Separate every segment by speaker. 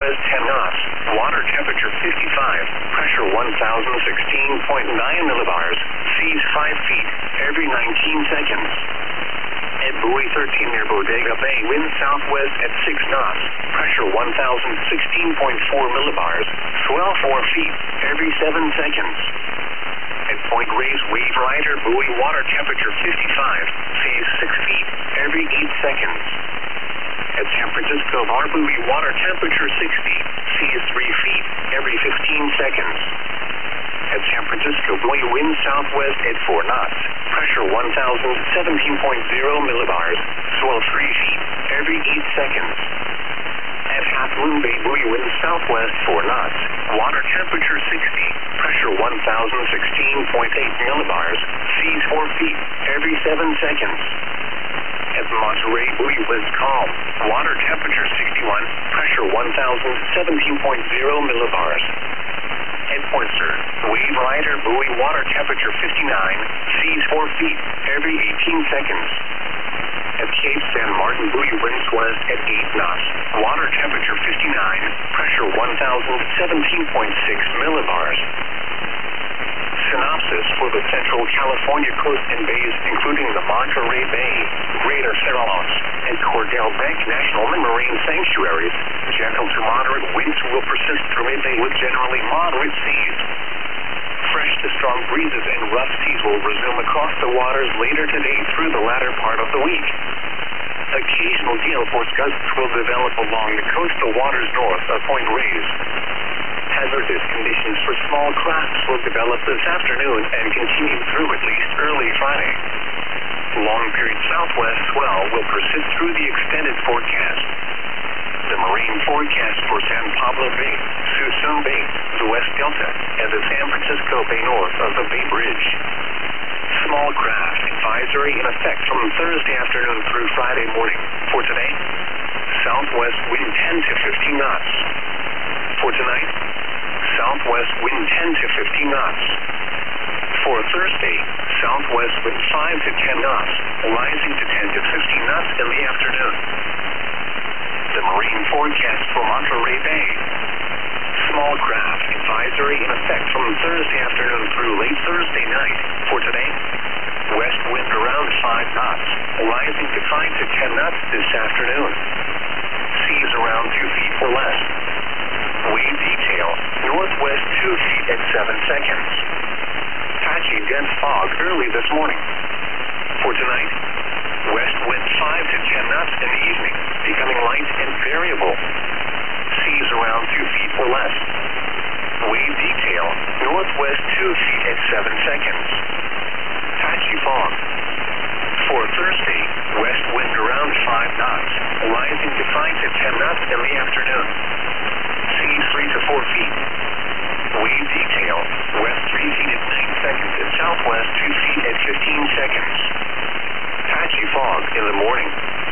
Speaker 1: West 10 knots. Water temperature 55. Pressure 1016.9 millibars. Seas 5 feet every 19 seconds. At buoy 13 near Bodega Bay, wind southwest at 6 knots. Pressure 1016.4 millibars. Swell 4 feet every 7 seconds. At Point Reyes, wave rider, buoy, water temperature 55. Seas 6 feet every 8 seconds. At San Francisco Bar, buoy, water temperature 60. Seas 3 feet every 15 seconds. At San Francisco, buoy, wind southwest at 4 knots. Pressure 1017.0 millibars. Swell 3 feet every 8 seconds. At Half Moon Bay, buoy, wind southwest 4 knots. Water temperature 60. Pressure 1016.8 millibars. Seas 4 feet every 7 seconds. At Monterey, buoy, wind calm. Water temperature 61. Pressure 1017.0 millibars. At Point Sur, wave rider, buoy, water temperature 59. Seas 4 feet every 18 seconds. At Cape San Martin, buoy, winds west at 8 knots. Water temperature 59. Pressure 1017.6 millibars. Synopsis for the Central California coast and bays, including the Monterey Bay, Greater Cerralos, and Cordell Bank National Marine Sanctuaries. Gentle to moderate winds will persist through midday with generally moderate seas. Fresh to strong breezes and rough seas will resume across the waters later today through the latter part of the week. Occasional gale force gusts will develop along the coastal waters north of Point Reyes. Hazardous conditions for small crafts will develop this afternoon and continue through at least early Friday. Long-period southwest swell will persist through the extended forecast. The marine forecast for San Pablo Bay, Suisun Bay, the West Delta, and the San Francisco Bay north of the Bay Bridge. Small craft advisory in effect from Thursday afternoon through Friday morning. For today, southwest wind 10 to 15 knots. For tonight, southwest wind 10 to 15 knots. For Thursday, southwest wind 5 to 10 knots, rising to 10 to 15 knots in the afternoon. The marine forecast for Monterey Bay. Small craft advisory in effect from Thursday afternoon through late Thursday night. For today, west wind around 5 knots, rising to 5 to 10 knots this afternoon. Seas around 2 feet or less. Wave detail, northwest 2 feet at 7 seconds. Patchy dense fog early this morning. For tonight, west wind 5 to 10 knots in the evening, becoming light and variable. Seas around 2 feet or less. Wave detail, northwest 2 feet at 7 seconds. Patchy fog. For Thursday, west wind around 5 knots, rising to 5 to 10 knots in the afternoon. Seas 3 to 4 feet. Wave detail, west 3 feet at 9 seconds and southwest 2 feet at 15 seconds. Patchy fog in the morning.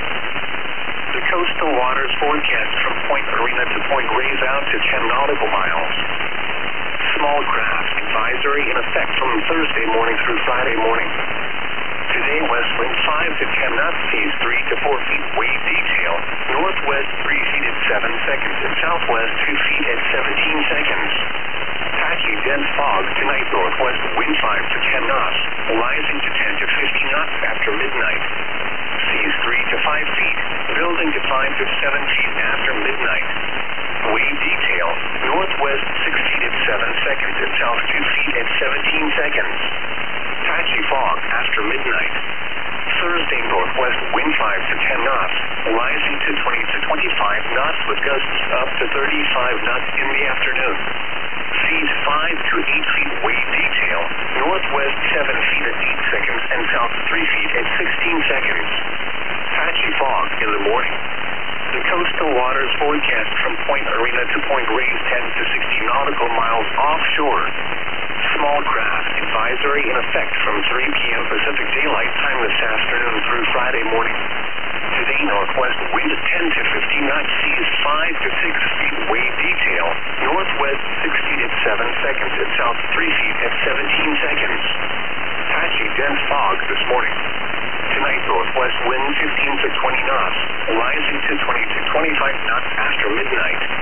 Speaker 1: The coastal waters forecast from Point Arena to Point Reyes out to 10 nautical miles. Small craft advisory in effect from Thursday morning through Friday morning. Today, west wind 5 to 10 knots, seas 3 to 4 feet, wave detail. Northwest 3 feet at 7 seconds and southwest 2 feet at 17 seconds. Patchy dense fog tonight, northwest wind 5 to 10 knots, rising to 10 to 15 knots after midnight. Seas 3 to 5 feet, building to 5 to 7 feet after midnight. Wave detail, northwest 6 feet at 7 seconds and south 2 feet at 17 seconds. Patchy fog after midnight. Thursday, northwest wind 5 to 10 knots, rising to 20 to 25 knots with gusts up to 35 knots in the afternoon. Seas 5 to 8 feet, wave detail, northwest 7 feet at 8 seconds and south 3 feet at 16 seconds. Patchy fog in the morning. The coastal waters forecast from Point Arena to Point Reyes 10 to 60 nautical miles offshore. Small craft advisory in effect from 3 p.m. Pacific Daylight Time this afternoon through Friday morning. Today, northwest wind 10 to 15 knots, seas 5 to 6 feet, wave detail, northwest 6 feet at 7 seconds and south 3 feet at 17 seconds. Patchy dense fog this morning. Tonight, northwest wind 15 to 20 knots, rising to 20 to 25 knots after midnight.